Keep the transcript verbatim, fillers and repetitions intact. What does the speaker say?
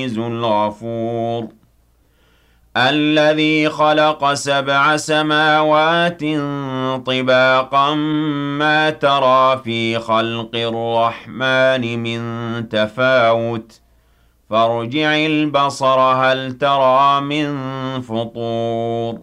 الغفور الذي خلق سبع سماوات طباقا ما ترى في خلق الرحمن من تفاوت فارجع البصر هل ترى من فطور